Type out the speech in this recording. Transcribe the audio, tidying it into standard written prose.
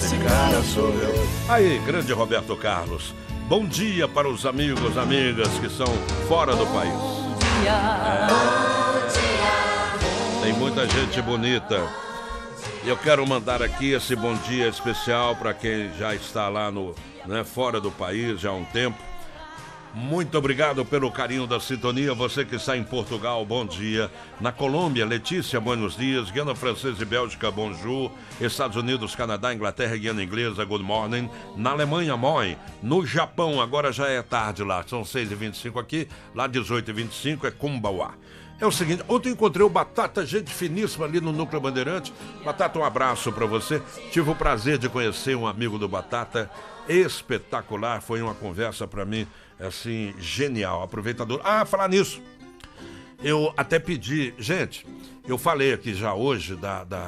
esse cara sou eu. Aí, grande Roberto Carlos. Bom dia para os amigos, amigas que são fora do país. Tem muita gente bonita. Eu quero mandar aqui esse bom dia especial para quem já está lá fora do país já há um tempo. Muito obrigado pelo carinho da sintonia. Você que está em Portugal, bom dia. Na Colômbia, Letícia, buenos dias. Guiana Francesa e Bélgica, bonjour. Estados Unidos, Canadá, Inglaterra, Guiana Inglesa, good morning. Na Alemanha, moi. No Japão, agora já é tarde lá, são 6h25 aqui. Lá 18h25 é Kumbawa. É o seguinte, ontem encontrei o Batata, gente finíssima ali no Núcleo Bandeirante. Batata, um abraço para você. Tive o prazer de conhecer um amigo do Batata, espetacular. Foi uma conversa para mim, assim, genial, aproveitador. Falar nisso, eu até pedi, gente, eu falei aqui já hoje da